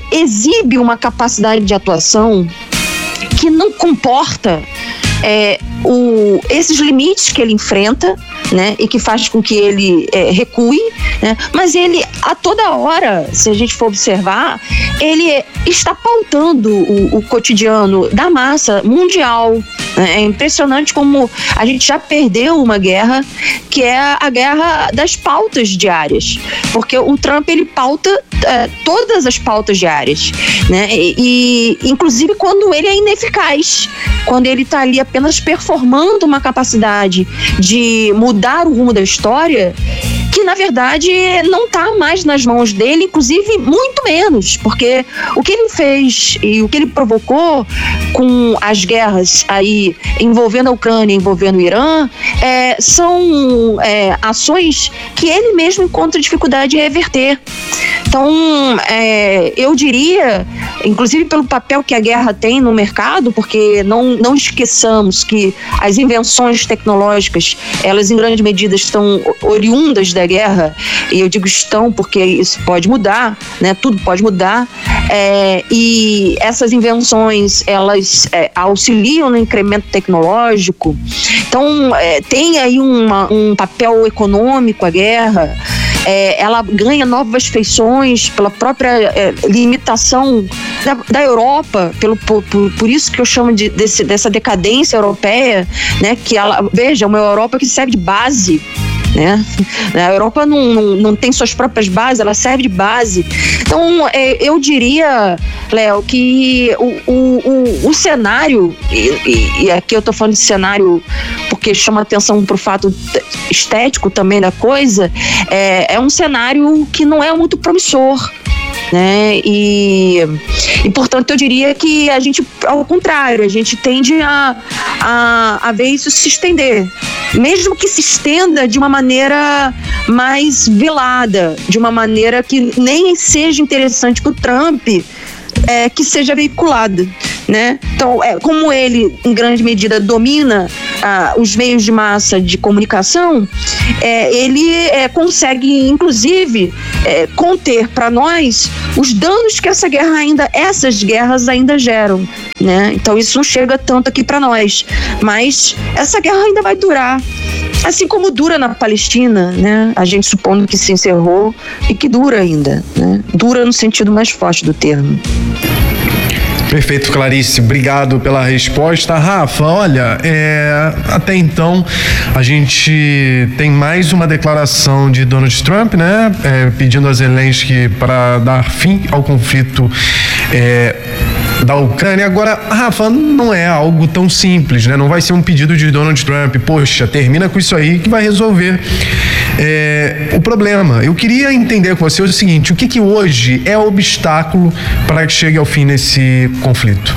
exibe uma capacidade de atuação que não comporta é, o, esses limites que ele enfrenta, né, e que faz com que ele é, recue, né, mas ele, a toda hora, se a gente for observar, ele está pautando o, o cotidiano da massa mundial. É impressionante como a gente já perdeu uma guerra, que é a guerra das pautas diárias, porque o Trump, ele pauta é, todas as pautas diárias, né? E, e inclusive quando ele é ineficaz, quando ele está ali apenas performando uma capacidade de mudar o rumo da história, que na verdade não está mais nas mãos dele, inclusive muito menos, porque o que ele fez e o que ele provocou com as guerras aí envolvendo a Ucrânia, envolvendo o Irã, é, são é, ações que ele mesmo encontra dificuldade de reverter. Então, é, eu diria, inclusive pelo papel que a guerra tem no mercado, porque não, não esqueçamos que as invenções tecnológicas, elas em grande medida estão oriundas da guerra, e eu digo estão porque isso pode mudar, né? Tudo pode mudar. é, e essas invenções, elas é, auxiliam no incremento tecnológico. Então, é, tem aí uma, um papel econômico a guerra. É, ela ganha novas feições pela própria é, limitação da, da Europa, pelo, por, por isso que eu chamo de, desse, dessa decadência europeia, né? Que ela, veja, uma Europa que serve de base, né? A Europa não, não, não tem suas próprias bases, ela serve de base. Então, é, eu diria, Léo, que o, o, o, o cenário, e, e aqui eu estou falando de cenário porque chama atenção para o fato estético também da coisa, é, é um cenário que não é muito promissor, né? E, e portanto eu diria que a gente, ao contrário, a gente tende a, a, a ver isso se estender, mesmo que se estenda de uma maneira mais velada, de uma maneira que nem seja interessante para o Trump é, que seja veiculada, né? Então, é, como ele em grande medida domina ah, os meios de massa de comunicação, é, ele é, consegue inclusive é, conter para nós os danos que essa guerra ainda, essas guerras ainda geram, né? Então isso não chega tanto aqui para nós, mas essa guerra ainda vai durar, assim como dura na Palestina, né? A gente supondo que se encerrou e que dura ainda, né? Dura no sentido mais forte do termo. Perfeito, Clarice. Obrigado pela resposta. Rafa, olha, é, até então a gente tem mais uma declaração de Donald Trump, né? É, pedindo a Zelensky para dar fim ao conflito é, da Ucrânia. Agora, Rafa, não é algo tão simples, né? Não vai ser um pedido de Donald Trump, poxa, termina com isso aí que vai resolver é, o problema. Eu queria entender com você o seguinte: o que que hoje é obstáculo para que chegue ao fim nesse conflito?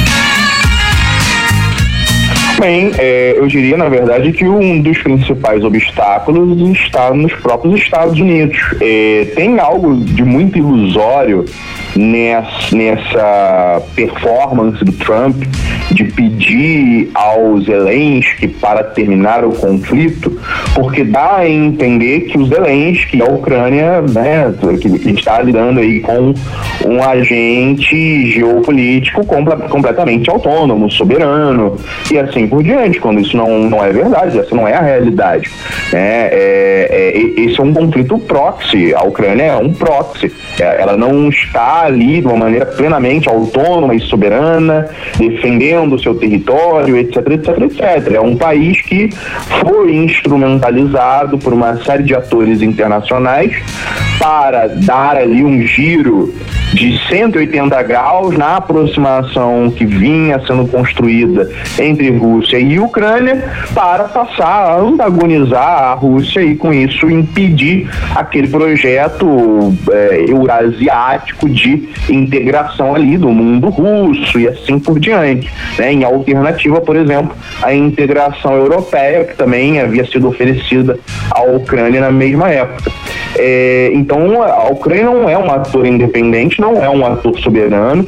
Bem, é, eu diria, na verdade, que um dos principais obstáculos está nos próprios Estados Unidos. É, tem algo de muito ilusório nessa, nessa performance do Trump de pedir ao Zelensky para terminar o conflito, porque dá a entender que o Zelensky, a Ucrânia, né, que está lidando aí com um agente geopolítico compl- completamente autônomo, soberano, e assim por diante, quando isso não, não é verdade, essa não é a realidade, né? É, é, esse é um conflito proxy, a Ucrânia é um proxy, é, ela não está ali de uma maneira plenamente autônoma e soberana, defendendo o seu território, etc, etc, etcétera. É um país que foi instrumentalizado por uma série de atores internacionais para dar ali um giro de cento e oitenta graus na aproximação que vinha sendo construída entre Rússia e Ucrânia, para passar a antagonizar a Rússia e com isso impedir aquele projeto é, eurasiático de integração ali do mundo russo e assim por diante, né? Em alternativa, por exemplo, a integração europeia, que também havia sido oferecida à Ucrânia na mesma época. É, então a Ucrânia não é um ator independente, não é um ator soberano.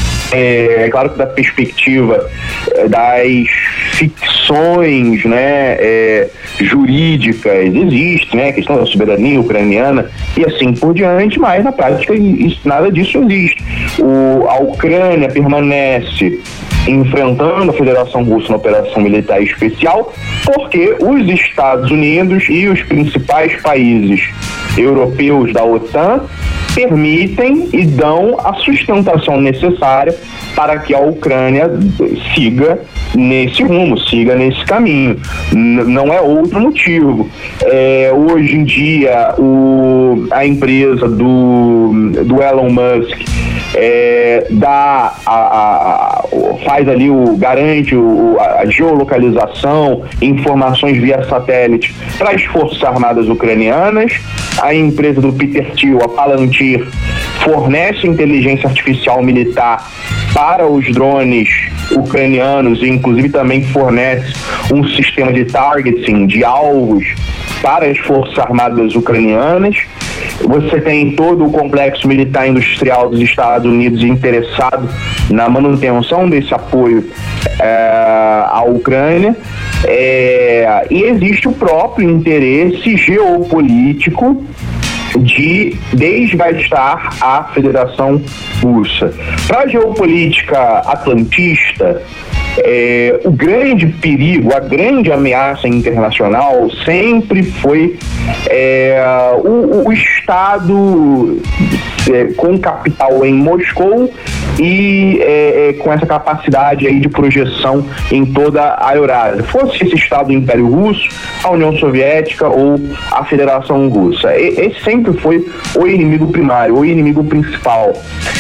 É, é claro que da perspectiva das ficções, né, é, jurídicas existe, né, a questão da soberania ucraniana e assim por diante, mas na prática isso, nada disso existe. O, a Ucrânia permanece enfrentando a Federação Russa na operação militar especial porque os Estados Unidos e os principais países europeus da OTAN permitem e dão a sustentação necessária para que a Ucrânia siga nesse rumo, siga nesse caminho. N- não é outro motivo. É, hoje em dia, o, a empresa do, do Elon Musk é, dá a, a, a, faz ali o garante o, a geolocalização, informações via satélite para as Forças Armadas ucranianas. A empresa do Peter Thiel, a Palantir, fornece inteligência artificial militar para os drones ucranianos e inclusive também fornece um sistema de targeting de alvos para as Forças Armadas ucranianas. Você tem todo o complexo militar industrial dos Estados Unidos interessado na manutenção desse apoio é, à Ucrânia. É, e existe o próprio interesse geopolítico de desgastar a Federação Russa. Para a geopolítica atlantista, É, o grande perigo, a grande ameaça internacional sempre foi é, o, o Estado é, com capital em Moscou e é, é, com essa capacidade aí de projeção em toda a Eurásia. Fosse esse Estado do Império Russo, a União Soviética ou a Federação Russa. E, esse sempre foi o inimigo primário, o inimigo principal.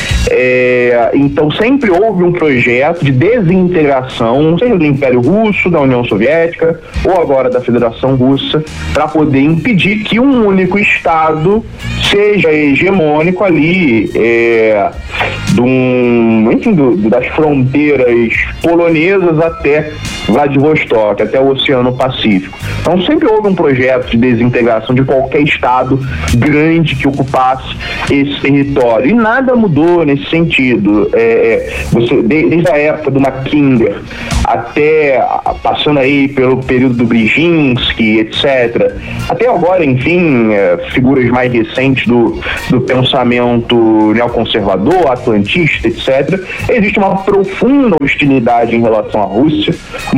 É, então sempre houve um projeto de desintegração, seja do Império Russo, da União Soviética ou agora da Federação Russa, para poder impedir que um único Estado seja hegemônico ali, é, do, enfim, do, das fronteiras polonesas até Vladivostok, até o Oceano Pacífico. Então sempre houve um projeto de desintegração de qualquer Estado grande que ocupasse esse território, e nada mudou nesse sentido. É, você, desde a época do Mackinder até, passando aí pelo período do Brzezinski, etcétera, até agora, enfim, é, figuras mais recentes do, do pensamento neoconservador, atlantista, etcétera, existe uma profunda hostilidade em relação à Rússia.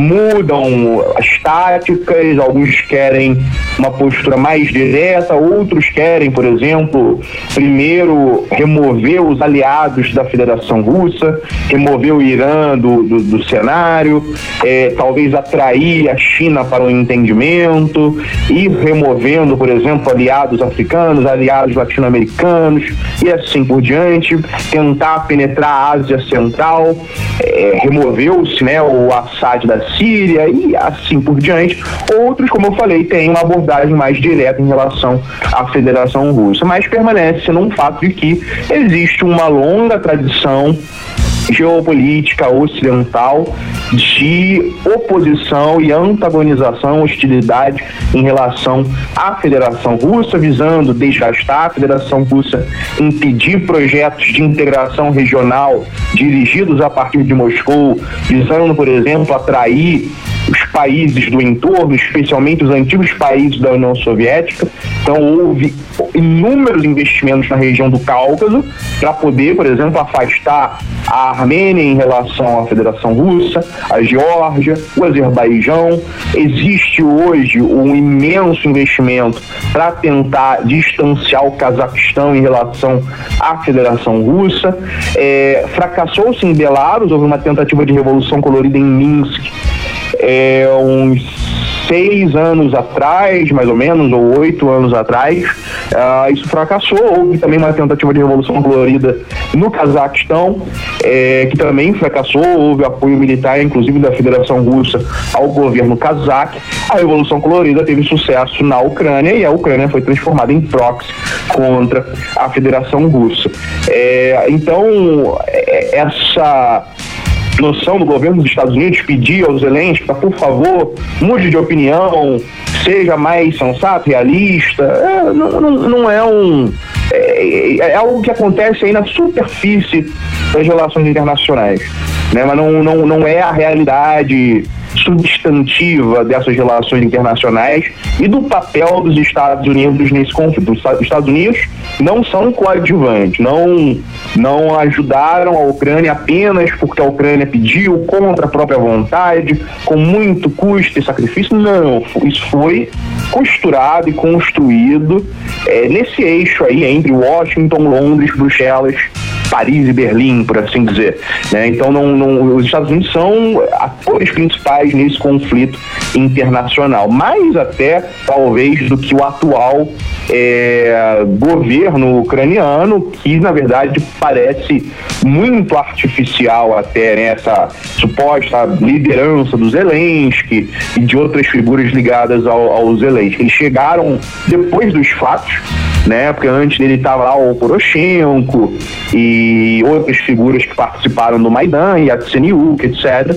Mudam as táticas, alguns querem uma postura mais direta, outros querem, por exemplo, primeiro remover os aliados da Federação Russa, remover o Irã do, do, do cenário, é, talvez atrair a China para um entendimento, ir removendo, por exemplo, aliados africanos, aliados latino-americanos e assim por diante, tentar penetrar a Ásia Central. É, removeu-se, né, o Assad da Síria e assim por diante. Outros, como eu falei, têm uma abordagem mais direta em relação à Federação Russa, mas permanece num fato de que existe uma longa tradição geopolítica ocidental de oposição e antagonização, hostilidade em relação à Federação Russa, visando desgastar a Federação Russa, impedir projetos de integração regional dirigidos a partir de Moscou, visando, por exemplo, atrair os países do entorno, especialmente os antigos países da União Soviética. Então houve inúmeros investimentos na região do Cáucaso para poder, por exemplo, afastar a Armênia em relação à Federação Russa, a Geórgia, o Azerbaijão. Existe hoje um imenso investimento para tentar distanciar o Cazaquistão em relação à Federação Russa. É, fracassou-se em Belarus, houve uma tentativa de revolução colorida em Minsk, é, uns seis anos atrás, mais ou menos, ou oito anos atrás. Uh, isso fracassou. Houve também uma tentativa de revolução colorida no Cazaquistão, é, que também fracassou. Houve apoio militar, inclusive da Federação Russa, ao governo cazaque. A revolução colorida teve sucesso na Ucrânia e a Ucrânia foi transformada em proxy contra a Federação Russa. É, então, essa noção do governo dos Estados Unidos pedir ao Zelensky para, por favor, mude de opinião, seja mais sensato, realista, é, não, não, não é um... É, é algo que acontece aí na superfície das relações internacionais, né? Mas não, não, não é a realidade substantiva dessas relações internacionais e do papel dos Estados Unidos nesse conflito. Os Estados Unidos não são coadjuvantes, não, não ajudaram a Ucrânia apenas porque a Ucrânia pediu contra a própria vontade, com muito custo e sacrifício. Não, isso foi costurado e construído é, nesse eixo aí entre Washington, Londres, Bruxelas, Paris e Berlim, por assim dizer, né? Então não, não, os Estados Unidos são atores principais nesse conflito internacional, mais até talvez do que o atual é, governo ucraniano, que na verdade parece muito artificial até, né? Essa suposta liderança do Zelensky e de outras figuras ligadas ao, ao Zelensky. Eles chegaram depois dos fatos, né? Porque antes dele estava lá o Poroshenko e outras figuras que participaram do Maidan, Yatsenyuk, etcétera.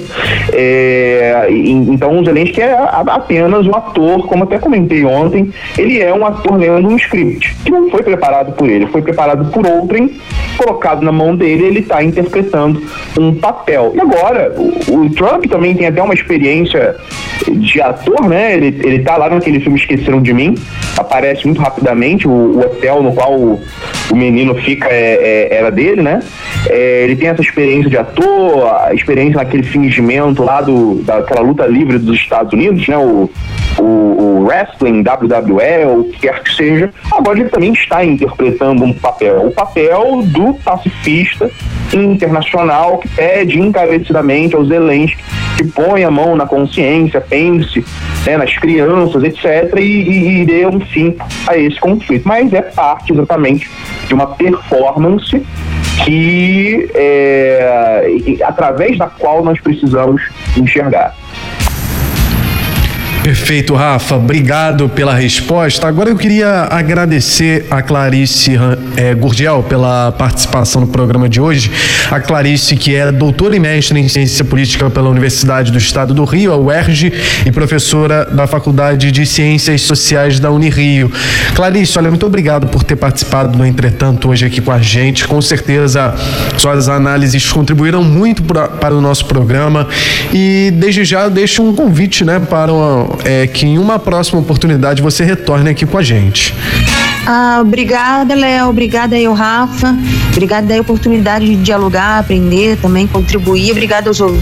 É, e, então o Zelensky é apenas um ator, como até comentei ontem, ele é um ator lendo um script, que não foi preparado por ele, foi preparado por outrem, colocado na mão dele, ele está interpretando um papel. E agora, o, o Trump também tem até uma experiência de ator, né? Ele, ele tá lá naquele filme Esqueceram de Mim, aparece muito rapidamente, o, o hotel no qual o, o menino fica é, é, era dele, né? É, ele tem essa experiência de ator, a experiência naquele fingimento lá do, daquela luta livre dos Estados Unidos, né? O, o, o wrestling, W W E, ou o que quer que seja. Agora ele também está interpretando um papel, o papel do pacifista internacional que pede encarecidamente ao Zelensky que põe a mão na consciência, pense, né, nas crianças, etcétera, e, e, e dê um fim a esse conflito. Mas é parte exatamente de uma performance que é, através da qual nós precisamos enxergar. Perfeito, Rafa. Obrigado pela resposta. Agora eu queria agradecer a Clarice é, Gurgel pela participação no programa de hoje. A Clarice, que é doutora e mestre em Ciência Política pela Universidade do Estado do Rio, a U E R J, e professora da Faculdade de Ciências Sociais da Unirio. Clarice, olha, muito obrigado por ter participado do Entretanto hoje aqui com a gente. Com certeza suas análises contribuíram muito pra, para o nosso programa e desde já eu deixo um convite, né, para uma É, que em uma próxima oportunidade você retorne aqui com a gente. Ah, obrigada, Léo. Obrigada aí, o Rafa. Obrigada aí a oportunidade de dialogar, aprender também, contribuir. Obrigada aos ouvintes.